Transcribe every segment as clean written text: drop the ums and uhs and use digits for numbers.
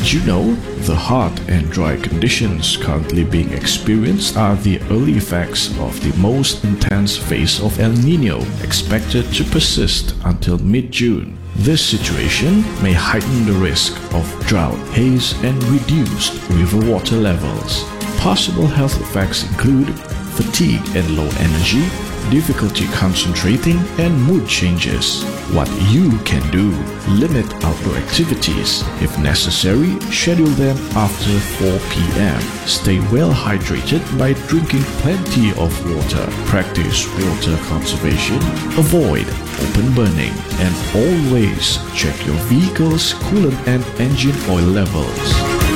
Did you know the hot and dry conditions currently being experienced are the early effects of the most intense phase of El Nino, expected to persist until mid-June? This situation may heighten the risk of drought, haze, and reduced river water levels. Possible health effects include fatigue and low energy, difficulty concentrating, and mood changes. What you can do: limit outdoor activities. If necessary, schedule them after 4 p.m. Stay well hydrated by drinking plenty of water. Practice water conservation. Avoid open burning. And always check your vehicle's coolant and engine oil levels.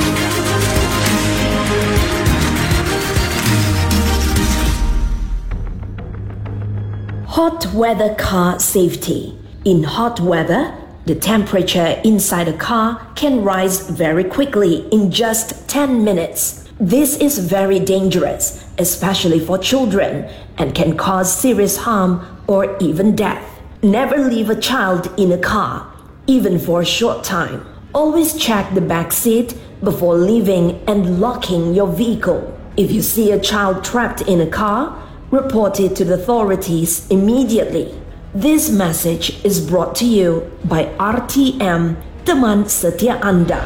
Hot weather car safety. In hot weather, the temperature inside a car can rise very quickly in just 10 minutes. This is very dangerous, especially for children, and can cause serious harm or even death. Never leave a child in a car, even for a short time. Always check the back seat before leaving and locking your vehicle. If you see a child trapped in a car, report it to the authorities immediately. This message is brought to you by RTM, Teman Setia Anda.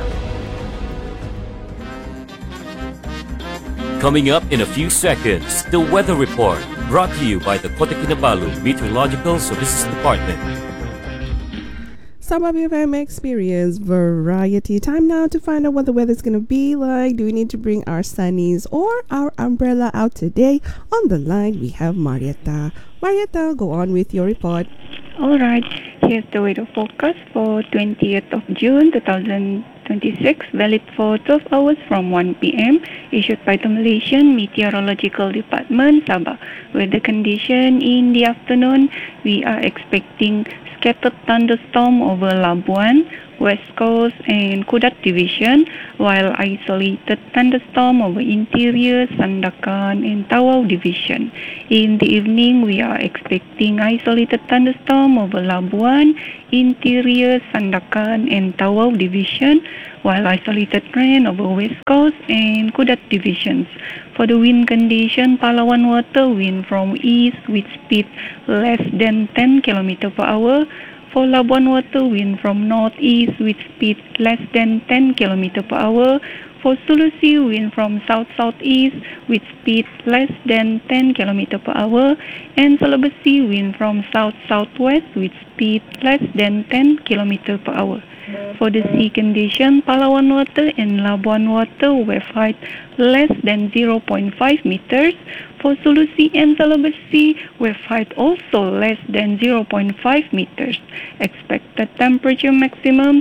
Coming up in a few seconds, the weather report, brought to you by the Kota Kinabalu Meteorological Services Department. Sabah BFM Experience Variety. Time now to find out what the weather's going to be like. Do we need to bring our sunnies or our umbrella out today? On the line, we have Marietta. Marietta, go on with your report. Alright, here's the weather forecast for 20th of June 2026, valid for 12 hours from 1 p.m. issued by the Malaysian Meteorological Department, Sabah. Weather condition in the afternoon, we are expecting scattered thunderstorm over Labuan, West Coast and Kudat Division, while isolated thunderstorm over interior, Sandakan and Tawau Division. In the evening, we are expecting isolated thunderstorm over Labuan, interior, Sandakan and Tawau Division, while isolated rain over West Coast and Kudat Divisions. For the wind condition, Palawan water wind from east with speed less than 10 km per hour. For Labuan water wind from northeast with speed less than 10 km per hour. For Sulawesi wind from south-southeast with speed less than 10 km per hour. And Sulawesi wind from south-southwest with speed less than 10 km per hour. For the sea condition, Palawan water and Labuan water wave height less than 0.5 meters. For Sulawesi and Sulawesi, wave height also less than 0.5 meters. Expected temperature maximum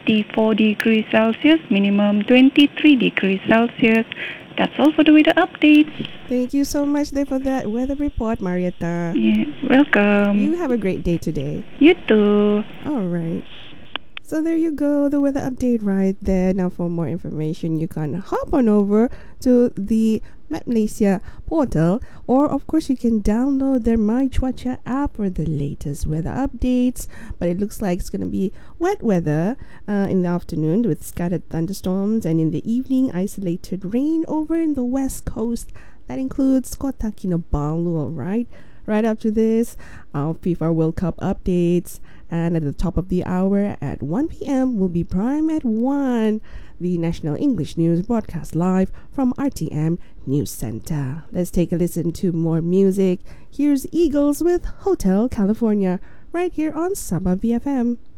34 degrees Celsius, minimum 23 degrees Celsius. That's all for the weather updates. Thank you so much there for that weather report, Marietta. Yeah, welcome. You have a great day today. You too. All right. So there you go, the weather update right there. Now for more information, you can hop on over to the Met Malaysia portal, or of course you can download their My Cuaca app for the latest weather updates. But it looks like it's going to be wet weather in the afternoon with scattered thunderstorms, and in the evening isolated rain over in the west coast. That includes Kota Kinabalu, alright? Right after this, our FIFA World Cup updates. And at the top of the hour at 1 p.m. will be Prime at 1, the National English News broadcast live from RTM News Center. Let's take a listen to more music. Here's Eagles with Hotel California right here on Sabah BFM.